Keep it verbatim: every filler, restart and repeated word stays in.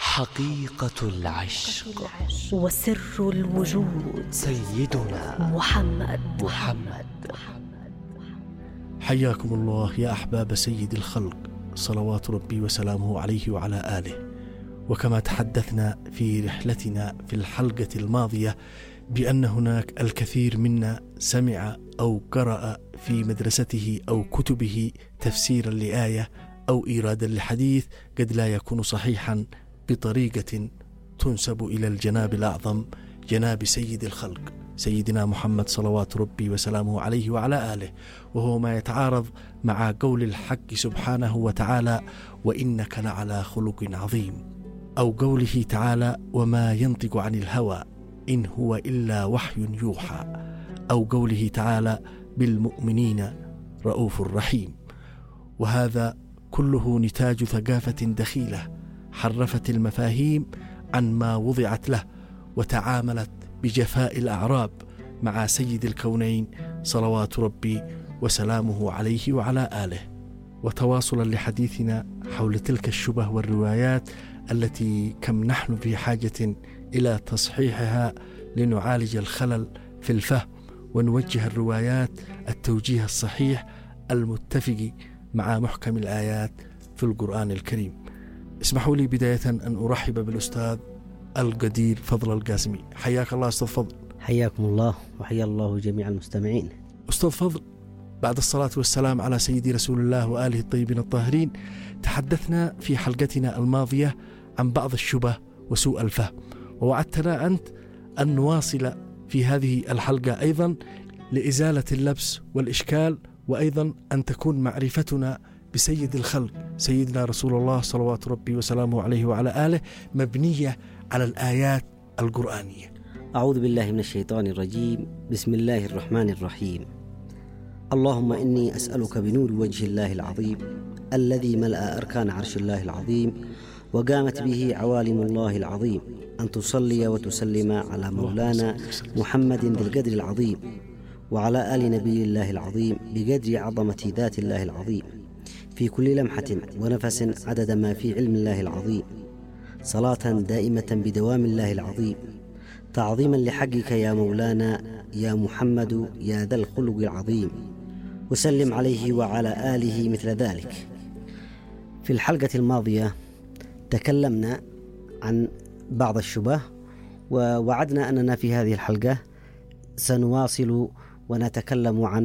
حقيقة العشق وسر الوجود سيدنا محمد محمد حياكم الله يا أحباب سيد الخلق، صلوات ربي وسلامه عليه وعلى آله. وكما تحدثنا في رحلتنا في الحلقة الماضية بأن هناك الكثير منا سمع أو قرأ في مدرسته أو كتبه تفسيرا لآية أو إيرادا لحديث قد لا يكون صحيحا بطريقة تنسب إلى الجناب الأعظم، جناب سيد الخلق سيدنا محمد صلوات ربي وسلامه عليه وعلى آله، وهو ما يتعارض مع قول الحق سبحانه وتعالى: وإنك لعلى خلق عظيم، أو قوله تعالى: وما ينطق عن الهوى إن هو إلا وحي يوحى، أو قوله تعالى: بالمؤمنين رؤوف رحيم. وهذا كله نتاج ثقافة دخيلة حرفت المفاهيم عن ما وضعت له، وتعاملت بجفاء الأعراب مع سيد الكونين صلوات ربي وسلامه عليه وعلى آله. وتواصلا لحديثنا حول تلك الشبه والروايات التي كم نحن في حاجة إلى تصحيحها لنعالج الخلل في الفهم ونوجه الروايات التوجيه الصحيح المتفق مع محكم الآيات في القرآن الكريم. اسمحوا لي بداية أن أرحب بالأستاذ القدير فضل القاسمي. حياك الله أستاذ فضل. حياكم الله وحيا الله جميع المستمعين. أستاذ فضل، بعد الصلاة والسلام على سيدي رسول الله وآله الطيبين الطاهرين، تحدثنا في حلقتنا الماضية عن بعض الشبه وسوء الفهم، ووعدتنا أنت أن نواصل في هذه الحلقة أيضا لإزالة اللبس والإشكال، وأيضا أن تكون معرفتنا بسيد الخلق سيدنا رسول الله صلوات ربي وسلامه عليه وعلى آله مبنية على الآيات القرآنية. أعوذ بالله من الشيطان الرجيم. بسم الله الرحمن الرحيم. اللهم إني أسألك بنور وجه الله العظيم الذي ملأ أركان عرش الله العظيم وقامت به عوالم الله العظيم، أن تصلي وتسلم على مولانا محمد ذي القدر العظيم وعلى آل نبي الله العظيم بقدر عظمة ذات الله العظيم في كل لمحة ونفس عدد ما في علم الله العظيم، صلاة دائمة بدوام الله العظيم، تعظيما لحقك يا مولانا يا محمد يا ذا الخلق العظيم، وسلم عليه وعلى آله مثل ذلك. في الحلقة الماضية تكلمنا عن بعض الشبه، ووعدنا أننا في هذه الحلقة سنواصل ونتكلم عن